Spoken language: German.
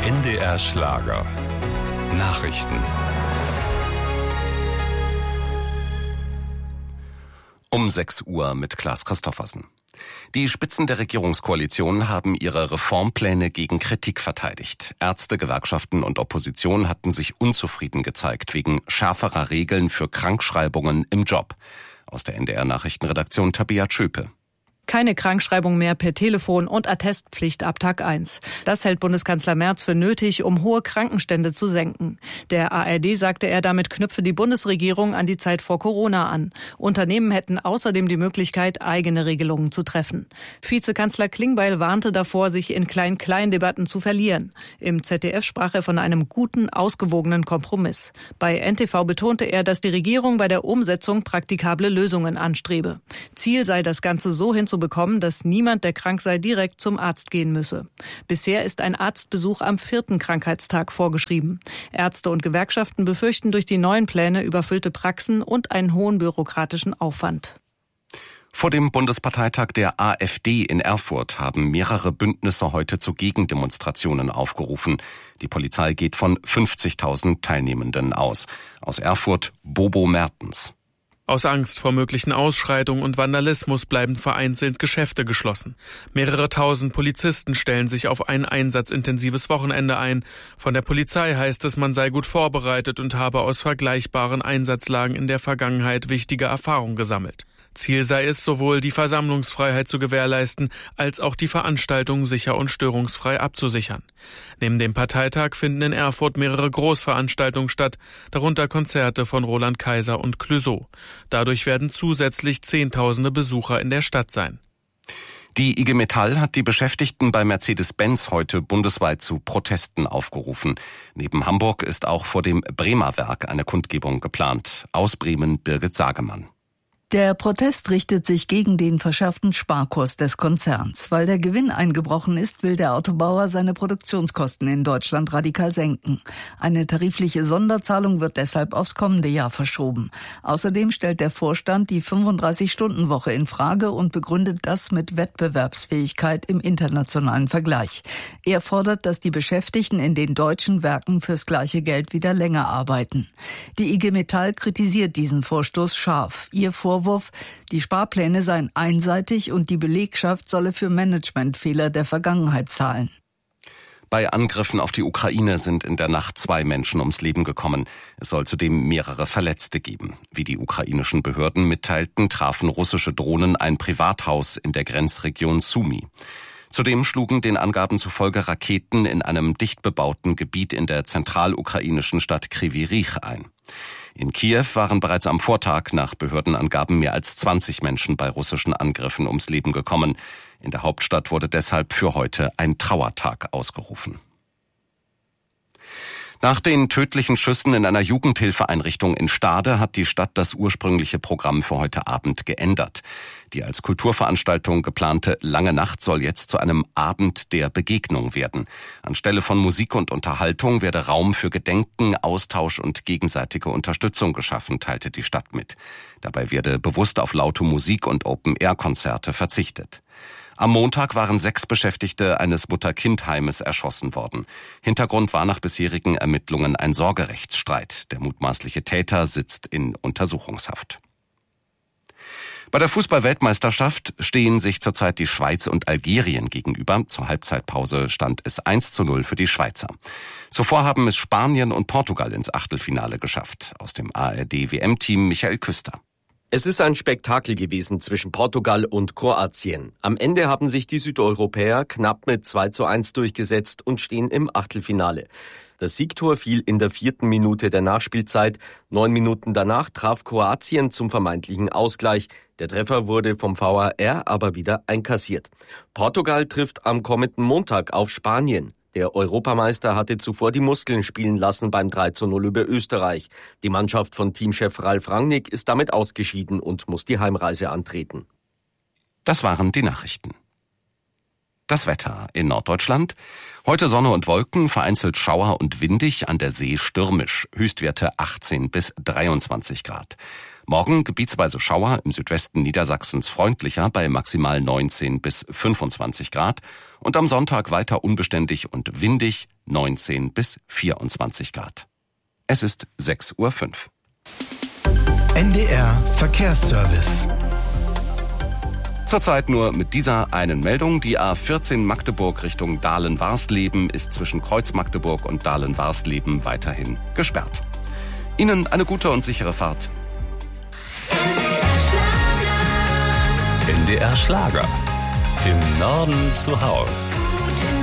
NDR Schlager. Nachrichten. Um 6 Uhr mit Klaas Christoffersen. Die Spitzen der Regierungskoalition haben ihre Reformpläne gegen Kritik verteidigt. Ärzte, Gewerkschaften und Opposition hatten sich unzufrieden gezeigt wegen schärferer Regeln für Krankschreibungen im Job. Aus der NDR-Nachrichtenredaktion Tabea Tschöpe. Keine Krankschreibung mehr per Telefon und Attestpflicht ab Tag 1. Das hält Bundeskanzler Merz für nötig, um hohe Krankenstände zu senken. Der ARD sagte er, damit knüpfe die Bundesregierung an die Zeit vor Corona an. Unternehmen hätten außerdem die Möglichkeit, eigene Regelungen zu treffen. Vizekanzler Klingbeil warnte davor, sich in Klein-Klein-Debatten zu verlieren. Im ZDF sprach er von einem guten, ausgewogenen Kompromiss. Bei NTV betonte er, dass die Regierung bei der Umsetzung praktikable Lösungen anstrebe. Ziel sei das Ganze so hinzubekommen, dass niemand, der krank sei, direkt zum Arzt gehen müsse. Bisher ist ein Arztbesuch am 4. Krankheitstag vorgeschrieben. Ärzte und Gewerkschaften befürchten durch die neuen Pläne überfüllte Praxen und einen hohen bürokratischen Aufwand. Vor dem Bundesparteitag der AfD in Erfurt haben mehrere Bündnisse heute zu Gegendemonstrationen aufgerufen. Die Polizei geht von 50.000 Teilnehmenden aus. Aus Erfurt Bobo Mertens. Aus Angst vor möglichen Ausschreitungen und Vandalismus bleiben vereinzelt Geschäfte geschlossen. Mehrere tausend Polizisten stellen sich auf ein einsatzintensives Wochenende ein. Von der Polizei heißt es, man sei gut vorbereitet und habe aus vergleichbaren Einsatzlagen in der Vergangenheit wichtige Erfahrungen gesammelt. Ziel sei es, sowohl die Versammlungsfreiheit zu gewährleisten, als auch die Veranstaltung sicher und störungsfrei abzusichern. Neben dem Parteitag finden in Erfurt mehrere Großveranstaltungen statt, darunter Konzerte von Roland Kaiser und Clouseau. Dadurch werden zusätzlich Zehntausende Besucher in der Stadt sein. Die IG Metall hat die Beschäftigten bei Mercedes-Benz heute bundesweit zu Protesten aufgerufen. Neben Hamburg ist auch vor dem Bremer Werk eine Kundgebung geplant. Aus Bremen Birgit Sagemann. Der Protest richtet sich gegen den verschärften Sparkurs des Konzerns. Weil der Gewinn eingebrochen ist, will der Autobauer seine Produktionskosten in Deutschland radikal senken. Eine tarifliche Sonderzahlung wird deshalb aufs kommende Jahr verschoben. Außerdem stellt der Vorstand die 35-Stunden-Woche in Frage und begründet das mit Wettbewerbsfähigkeit im internationalen Vergleich. Er fordert, dass die Beschäftigten in den deutschen Werken fürs gleiche Geld wieder länger arbeiten. Die IG Metall kritisiert diesen Vorstoß scharf. Ihr Vorwurf: die Sparpläne seien einseitig und die Belegschaft solle für Managementfehler der Vergangenheit zahlen. Bei Angriffen auf die Ukraine sind in der Nacht 2 Menschen ums Leben gekommen. Es soll zudem mehrere Verletzte geben. Wie die ukrainischen Behörden mitteilten, trafen russische Drohnen ein Privathaus in der Grenzregion Sumy. Zudem schlugen den Angaben zufolge Raketen in einem dicht bebauten Gebiet in der zentralukrainischen Stadt Kryvyi Rih ein. In Kiew waren bereits am Vortag nach Behördenangaben mehr als 20 Menschen bei russischen Angriffen ums Leben gekommen. In der Hauptstadt wurde deshalb für heute ein Trauertag ausgerufen. Nach den tödlichen Schüssen in einer Jugendhilfeeinrichtung in Stade hat die Stadt das ursprüngliche Programm für heute Abend geändert. Die als Kulturveranstaltung geplante Lange Nacht soll jetzt zu einem Abend der Begegnung werden. Anstelle von Musik und Unterhaltung werde Raum für Gedenken, Austausch und gegenseitige Unterstützung geschaffen, teilte die Stadt mit. Dabei werde bewusst auf laute Musik und Open-Air-Konzerte verzichtet. Am Montag waren 6 Beschäftigte eines Mutter-Kind-Heimes erschossen worden. Hintergrund war nach bisherigen Ermittlungen ein Sorgerechtsstreit. Der mutmaßliche Täter sitzt in Untersuchungshaft. Bei der Fußball-Weltmeisterschaft stehen sich zurzeit die Schweiz und Algerien gegenüber. Zur Halbzeitpause stand es 1:0 für die Schweizer. Zuvor haben es Spanien und Portugal ins Achtelfinale geschafft. Aus dem ARD-WM-Team Michael Küster. Es ist ein Spektakel gewesen zwischen Portugal und Kroatien. Am Ende haben sich die Südeuropäer knapp mit 2:1 durchgesetzt und stehen im Achtelfinale. Das Siegtor fiel in der 4. Minute der Nachspielzeit. 9 Minuten danach traf Kroatien zum vermeintlichen Ausgleich. Der Treffer wurde vom VAR aber wieder einkassiert. Portugal trifft am kommenden Montag auf Spanien. Der Europameister hatte zuvor die Muskeln spielen lassen beim 3:0 über Österreich. Die Mannschaft von Teamchef Ralf Rangnick ist damit ausgeschieden und muss die Heimreise antreten. Das waren die Nachrichten. Das Wetter in Norddeutschland. Heute Sonne und Wolken, vereinzelt Schauer und windig, an der See stürmisch. Höchstwerte 18 bis 23 Grad. Morgen gebietsweise Schauer, im Südwesten Niedersachsens freundlicher bei maximal 19 bis 25 Grad. Und am Sonntag weiter unbeständig und windig, 19 bis 24 Grad. Es ist 6:05 Uhr. NDR Verkehrsservice. Zurzeit nur mit dieser einen Meldung. Die A14 Magdeburg Richtung Dahlen-Warsleben ist zwischen Kreuz Magdeburg und Dahlen-Warsleben weiterhin gesperrt. Ihnen eine gute und sichere Fahrt. NDR Schlager. Im Norden zu Haus.